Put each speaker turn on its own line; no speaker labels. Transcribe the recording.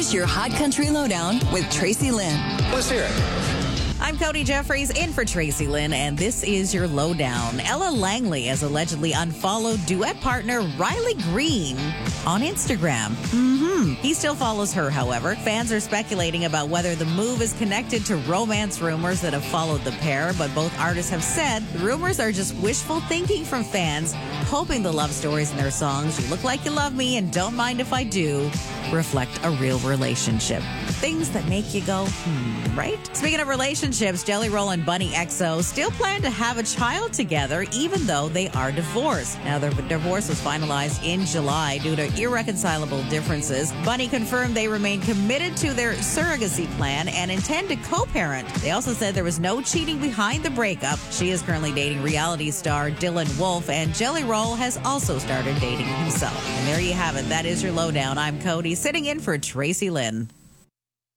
Here's your Hot Country Lowdown with Tracy Lynn.
Let's hear it.
I'm Cody Jeffries in for Tracy Lynn, and this is your lowdown. Ella Langley has allegedly unfollowed duet partner Riley Green on Instagram. He still follows her, however. Fans are speculating about whether the move is connected to romance rumors that have followed the pair, but both artists have said the rumors are just wishful thinking from fans, hoping the love stories in their songs, You Look Like You Love Me and Don't Mind If I Do, reflect a real relationship. Things that make you go, right? Speaking of relationships, Jelly Roll and Bunny XO still plan to have a child together, even though they are divorced. Now, their divorce was finalized in July due to irreconcilable differences. Bunny confirmed they remain committed to their surrogacy plan and intend to co-parent. They also said there was no cheating behind the breakup. She is currently dating reality star Dylan Wolf, and Jelly Roll has also started dating himself. And there you have it. That is your lowdown. I'm Cody, sitting in for Tracy Lynn.